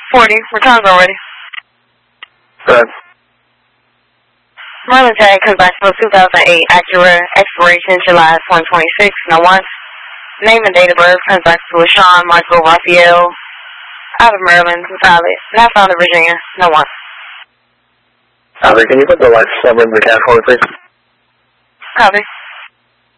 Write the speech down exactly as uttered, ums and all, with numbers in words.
forty, returns already. Good. Merlin J. Conventional two thousand eight, Acura, expiration July twenty twenty-six, no one. Name and date of birth, Conventional Sean Michael Raphael, out of Maryland, valid. Not found in Virginia, no one. Copy. Can you put the license number in the cash holder, please? Copy.